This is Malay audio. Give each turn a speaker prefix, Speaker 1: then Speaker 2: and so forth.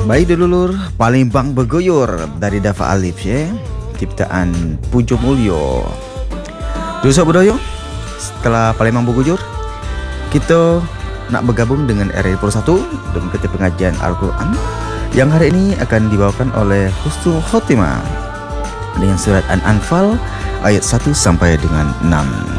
Speaker 1: Baik dulur, Palembang Bergoyor dari Dafa Alif ya. Ciptaan Pujo Mulyo. Dosa budaya. Setelah Palembang Bergoyor, kita nak bergabung dengan RA1 dalam kita pengajian Al-Quran yang hari ini akan dibawakan oleh Husnul Khotimah dengan surat An-Anfal ayat 1 sampai dengan 6.